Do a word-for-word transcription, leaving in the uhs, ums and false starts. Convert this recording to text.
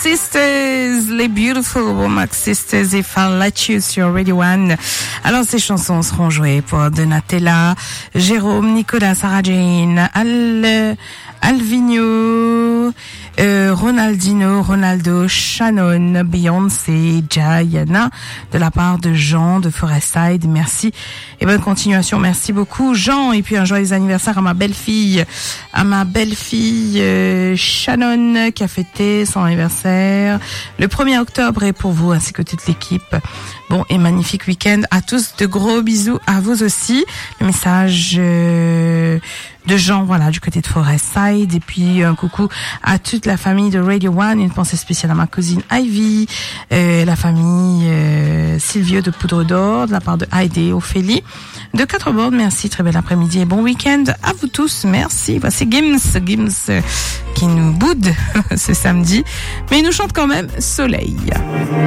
Sisters, les Beautiful Womack Sisters, If I Let You sur Radio One. Alors ces chansons seront jouées pour Donatella, Jérôme, Nicolas, Sarah Jane, Al, Alvino, euh, Ronaldino, Ronaldo, Shannon, Beyoncé, Diana, de la part de Jean de Forestside. Merci et bonne continuation. Merci beaucoup Jean, et puis un joyeux anniversaire à ma belle-fille, à ma belle-fille euh, Shannon qui a fêté son anniversaire le premier octobre, et pour vous ainsi que toute l'équipe. Bon et magnifique week-end à tous, de gros bisous à vous aussi. Le message euh, de Jean, voilà, du côté de Forestside, et puis un coucou à toute la famille de Radio One, une pensée spéciale à ma cousine Ivy, euh, la famille euh, Silvio de Poudre d'Or, de la part de Heide et Ophélie de Quatre-Bornes. Merci, très bel après-midi et bon week-end à vous tous. Merci. Voici Gims, Gims euh, qui nous boude ce samedi, mais il nous chante quand même Soleil.